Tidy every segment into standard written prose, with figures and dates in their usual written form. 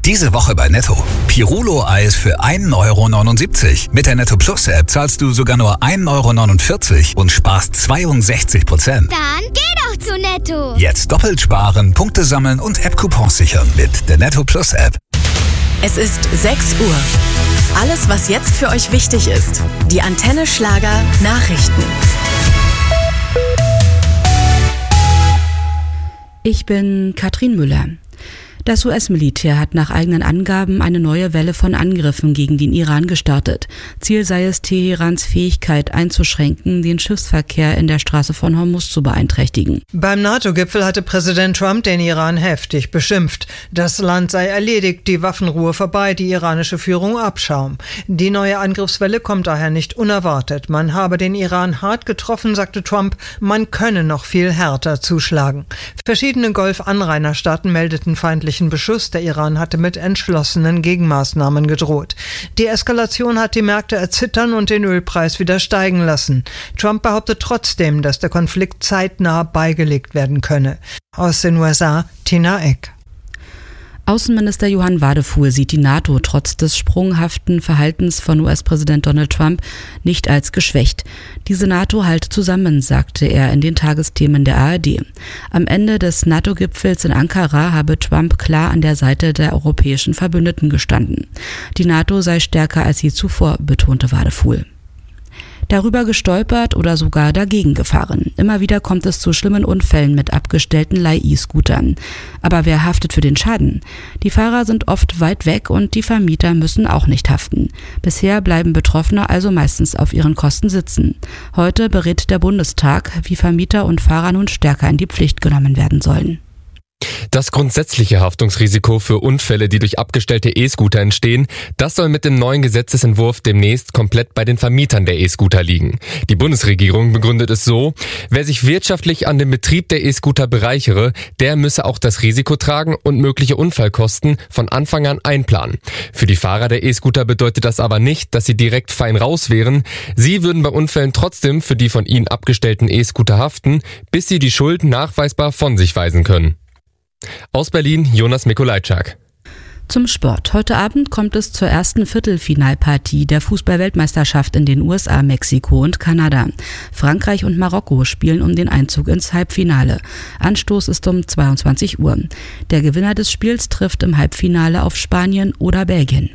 Diese Woche bei Netto. Pirulo-Eis für 1,79 €. Mit der Netto Plus App zahlst du sogar nur 1,49 € und sparst 62%. Dann geh doch zu Netto. Jetzt doppelt sparen, Punkte sammeln und App-Coupons sichern mit der Netto Plus App. Es ist 6 Uhr. Alles, was jetzt für euch wichtig ist. Die Antenne Schlager Nachrichten. Ich bin Katrin Müller. Das US-Militär hat nach eigenen Angaben eine neue Welle von Angriffen gegen den Iran gestartet. Ziel sei es, Teherans Fähigkeit einzuschränken, den Schiffsverkehr in der Straße von Hormuz zu beeinträchtigen. Beim NATO-Gipfel hatte Präsident Trump den Iran heftig beschimpft. Das Land sei erledigt, die Waffenruhe vorbei, die iranische Führung Abschaum. Die neue Angriffswelle kommt daher nicht unerwartet. Man habe den Iran hart getroffen, sagte Trump, man könne noch viel härter zuschlagen. Verschiedene Golf-Anrainerstaaten meldeten feindliche Beschuss. Der Iran hatte mit entschlossenen Gegenmaßnahmen gedroht. Die Eskalation hat die Märkte erzittern und den Ölpreis wieder steigen lassen. Trump behauptet trotzdem, dass der Konflikt zeitnah beigelegt werden könne. Aus den USA, Tina Eck. Außenminister Johann Wadefuhl sieht die NATO trotz des sprunghaften Verhaltens von US-Präsident Donald Trump nicht als geschwächt. Diese NATO halte zusammen, sagte er in den Tagesthemen der ARD. Am Ende des NATO-Gipfels in Ankara habe Trump klar an der Seite der europäischen Verbündeten gestanden. Die NATO sei stärker als je zuvor, betonte Wadefuhl. Darüber gestolpert oder sogar dagegen gefahren. Immer wieder kommt es zu schlimmen Unfällen mit abgestellten Leih-E-Scootern. Aber wer haftet für den Schaden? Die Fahrer sind oft weit weg und die Vermieter müssen auch nicht haften. Bisher bleiben Betroffene also meistens auf ihren Kosten sitzen. Heute berät der Bundestag, wie Vermieter und Fahrer nun stärker in die Pflicht genommen werden sollen. Das grundsätzliche Haftungsrisiko für Unfälle, die durch abgestellte E-Scooter entstehen, das soll mit dem neuen Gesetzesentwurf demnächst komplett bei den Vermietern der E-Scooter liegen. Die Bundesregierung begründet es so: Wer sich wirtschaftlich an dem Betrieb der E-Scooter bereichere, der müsse auch das Risiko tragen und mögliche Unfallkosten von Anfang an einplanen. Für die Fahrer der E-Scooter bedeutet das aber nicht, dass sie direkt fein raus wären. Sie würden bei Unfällen trotzdem für die von ihnen abgestellten E-Scooter haften, bis sie die Schuld nachweisbar von sich weisen können. Aus Berlin, Jonas Mikolajczak. Zum Sport. Heute Abend kommt es zur ersten Viertelfinalpartie der Fußball-Weltmeisterschaft in den USA, Mexiko und Kanada. Frankreich und Marokko spielen um den Einzug ins Halbfinale. Anstoß ist um 22 Uhr. Der Gewinner des Spiels trifft im Halbfinale auf Spanien oder Belgien.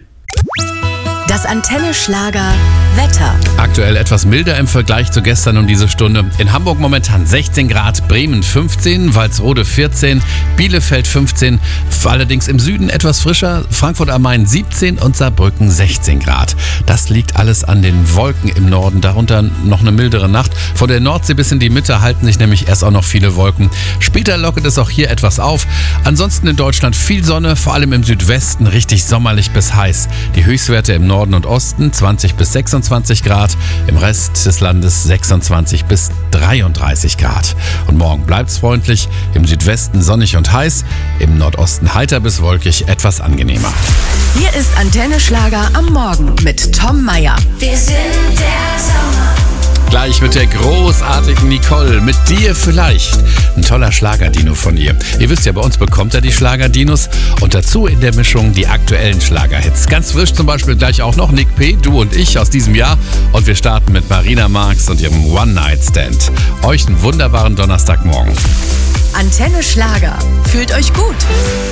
Das Antenne Schlager Wetter. Aktuell etwas milder im Vergleich zu gestern um diese Stunde. In Hamburg momentan 16 Grad, Bremen 15, Walsrode 14, Bielefeld 15, allerdings im Süden etwas frischer, Frankfurt am Main 17 und Saarbrücken 16 Grad. Das liegt alles an den Wolken im Norden, darunter noch eine mildere Nacht. Von der Nordsee bis in die Mitte halten sich nämlich erst auch noch viele Wolken. Später lockert es auch hier etwas auf. Ansonsten in Deutschland viel Sonne, vor allem im Südwesten richtig sommerlich bis heiß. Die Höchstwerte im Norden und Osten 20 bis 26 Grad, im Rest des Landes 26 bis 33 Grad. Und morgen bleibt's freundlich, im Südwesten sonnig und heiß, im Nordosten heiter bis wolkig, etwas angenehmer. Hier ist Antenne Schlager am Morgen mit Tom Meyer. Wir sind der Sommer. Gleich mit der großartigen Nicole, mit dir vielleicht. Ein toller Schlagerdino von ihr. Ihr wisst ja, bei uns bekommt er die Schlagerdinos und dazu in der Mischung die aktuellen Schlagerhits. Ganz frisch zum Beispiel gleich auch noch Nick P., du und ich aus diesem Jahr. Und wir starten mit Marina Marx und ihrem One-Night-Stand. Euch einen wunderbaren Donnerstagmorgen. Antenne Schlager. Fühlt euch gut.